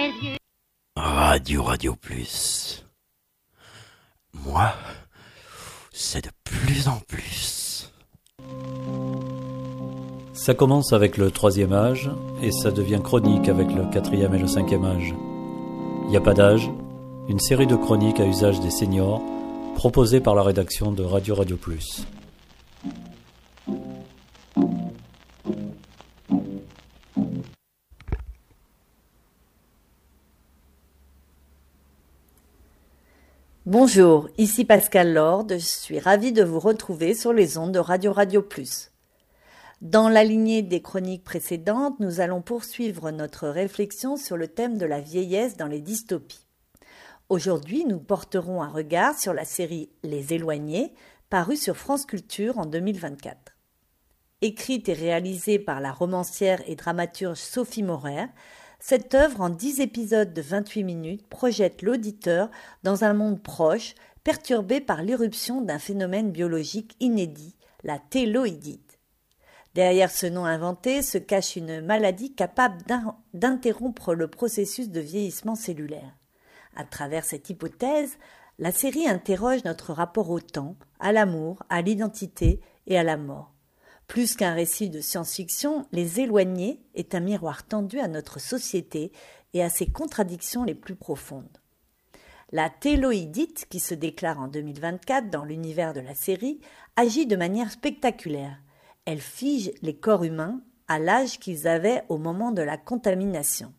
vieux. Radio Plus. Moi, c'est de plus en plus. Ça commence avec le 3e âge et ça devient chronique avec le 4e et le 5e âge. Il n'y a pas d'âge, une série de chroniques à usage des seniors proposée par la rédaction de Radio Plus. Bonjour, ici Pascal Lord, je suis ravie de vous retrouver sur les ondes de Radio Plus. Dans la lignée des chroniques précédentes, nous allons poursuivre notre réflexion sur le thème de la vieillesse dans les dystopies. Aujourd'hui, nous porterons un regard sur la série Les Éloignés, parue sur France Culture en 2024. Écrite et réalisée par la romancière et dramaturge Sophie Morer, cette œuvre en 10 épisodes de 28 minutes projette l'auditeur dans un monde proche, perturbé par l'irruption d'un phénomène biologique inédit, la téloïdite. Derrière ce nom inventé se cache une maladie capable d'interrompre le processus de vieillissement cellulaire. À travers cette hypothèse, la série interroge notre rapport au temps, à l'amour, à l'identité et à la mort. Plus qu'un récit de science-fiction, Les Éloignés est un miroir tendu à notre société et à ses contradictions les plus profondes. La téloïdite, qui se déclare en 2024 dans l'univers de la série, agit de manière spectaculaire. Elle fige les corps humains à l'âge qu'ils avaient au moment de la contamination.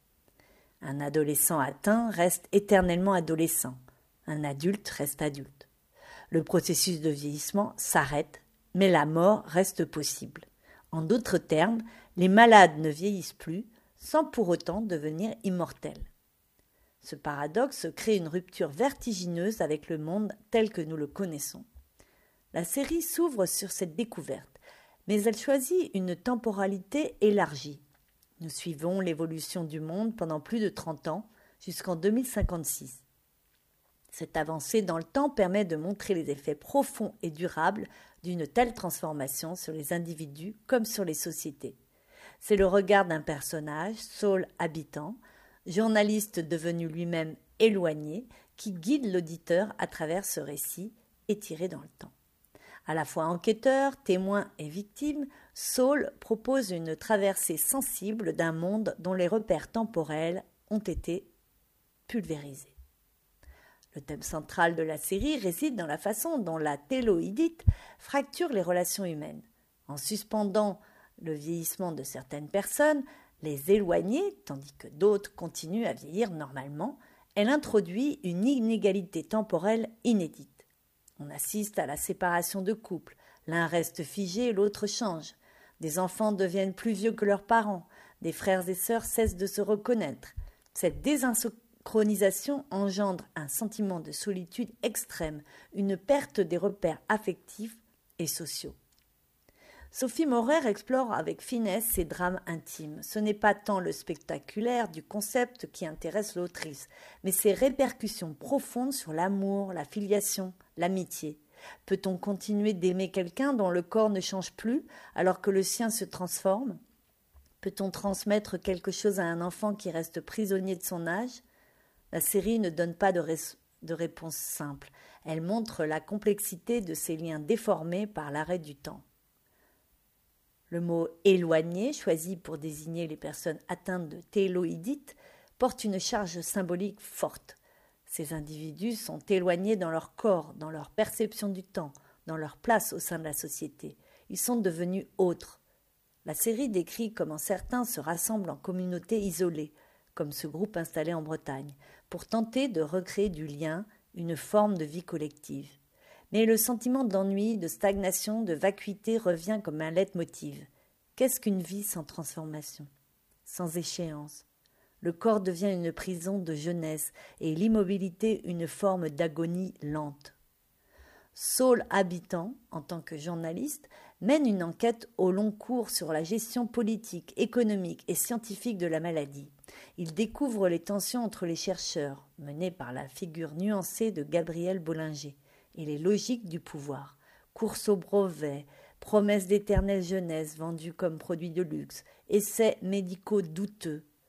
Un adolescent atteint reste éternellement adolescent. Un adulte reste adulte. Le processus de vieillissement s'arrête, mais la mort reste possible. En d'autres termes, les malades ne vieillissent plus sans pour autant devenir immortels. Ce paradoxe crée une rupture vertigineuse avec le monde tel que nous le connaissons. La série s'ouvre sur cette découverte, mais elle choisit une temporalité élargie. Nous suivons l'évolution du monde pendant plus de 30 ans, jusqu'en 2056. Cette avancée dans le temps permet de montrer les effets profonds et durables d'une telle transformation sur les individus comme sur les sociétés. C'est le regard d'un personnage, Saul Habitant, journaliste devenu lui-même éloigné, qui guide l'auditeur à travers ce récit étiré dans le temps. À la fois enquêteur, témoin et victime, Saul propose une traversée sensible d'un monde dont les repères temporels ont été pulvérisés. Le thème central de la série réside dans la façon dont la téloïdite fracture les relations humaines. En suspendant le vieillissement de certaines personnes, les éloignées, tandis que d'autres continuent à vieillir normalement, elle introduit une inégalité temporelle inédite. On assiste à la séparation de couples, l'un reste figé, l'autre change. Des enfants deviennent plus vieux que leurs parents, des frères et sœurs cessent de se reconnaître. Cette désynchronisation engendre un sentiment de solitude extrême, une perte des repères affectifs et sociaux. Sophie Morer explore avec finesse ces drames intimes. Ce n'est pas tant le spectaculaire du concept qui intéresse l'autrice, mais ses répercussions profondes sur l'amour, la filiation, l'amitié. Peut-on continuer d'aimer quelqu'un dont le corps ne change plus alors que le sien se transforme ? Peut-on transmettre quelque chose à un enfant qui reste prisonnier de son âge ? La série ne donne pas de réponse simple. Elle montre la complexité de ces liens déformés par l'arrêt du temps. Le mot « éloigné », choisi pour désigner les personnes atteintes de téloïdite, porte une charge symbolique forte. Ces individus sont éloignés dans leur corps, dans leur perception du temps, dans leur place au sein de la société. Ils sont devenus autres. La série décrit comment certains se rassemblent en communautés isolées, comme ce groupe installé en Bretagne, pour tenter de recréer du lien, une forme de vie collective. Mais le sentiment d'ennui, de stagnation, de vacuité revient comme un leitmotiv. Qu'est-ce qu'une vie sans transformation, sans échéance ? Le corps devient une prison de jeunesse et l'immobilité une forme d'agonie lente. Saul Habitant, en tant que journaliste, mène une enquête au long cours sur la gestion politique, économique et scientifique de la maladie. Il découvre les tensions entre les chercheurs, menées par la figure nuancée de Gabriel Bollinger, et les logiques du pouvoir. Course au brevet, promesses d'éternelle jeunesse vendue comme produit de luxe, essais médicaux douteux.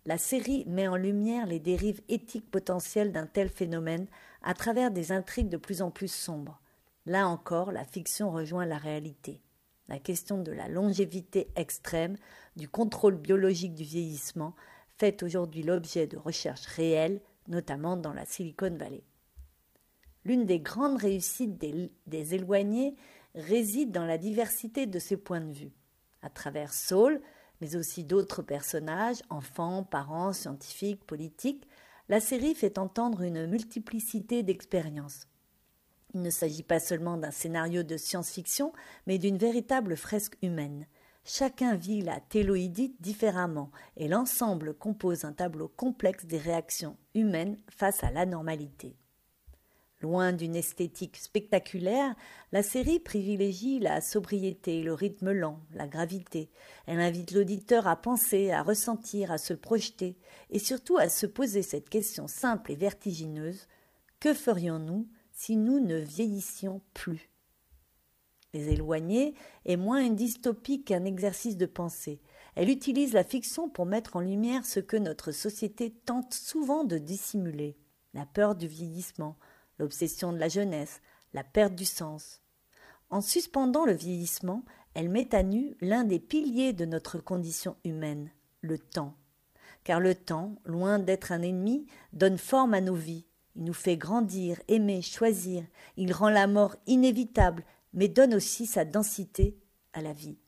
la série met en lumière les dérives éthiques potentielles d'un tel phénomène à travers des intrigues de plus en plus sombres. Là encore, la fiction rejoint la réalité. La question de la longévité extrême, du contrôle biologique du vieillissement, fait aujourd'hui l'objet de recherches réelles, notamment dans la Silicon Valley. L'une des grandes réussites des éloignés réside dans la diversité de ses points de vue. À travers Saul, mais aussi d'autres personnages, enfants, parents, scientifiques, politiques, la série fait entendre une multiplicité d'expériences. Il ne s'agit pas seulement d'un scénario de science-fiction, mais d'une véritable fresque humaine. Chacun vit la téloïdite différemment, et l'ensemble compose un tableau complexe des réactions humaines face à l'anormalité. Loin d'une esthétique spectaculaire, la série privilégie la sobriété, le rythme lent, la gravité. Elle invite l'auditeur à penser, à ressentir, à se projeter, et surtout à se poser cette question simple et vertigineuse: que ferions-nous si nous ne vieillissions plus? Les Éloignés est moins une dystopie qu'un exercice de pensée. Elle utilise la fiction pour mettre en lumière ce que notre société tente souvent de dissimuler: la peur du vieillissement, l'obsession de la jeunesse, la perte du sens. En suspendant le vieillissement, elle met à nu l'un des piliers de notre condition humaine, le temps. Car le temps, loin d'être un ennemi, donne forme à nos vies. Il nous fait grandir, aimer, choisir. Il rend la mort inévitable, mais donne aussi sa densité à la vie.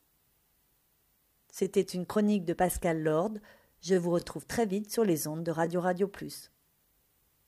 C'était une chronique de Pascal Lord. Je vous retrouve très vite sur les ondes de Radio Plus.